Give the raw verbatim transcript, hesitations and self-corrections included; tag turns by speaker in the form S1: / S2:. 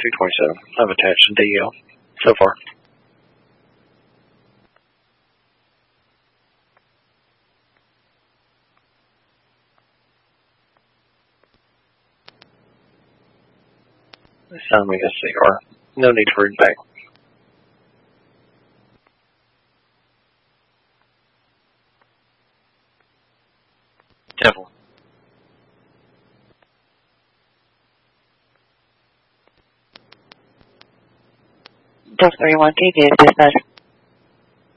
S1: two twenty-seven. I've attached a D L so far. Assign me a C R. No need for it back. Devil.
S2: Delta thirty-one, T V is dispatched.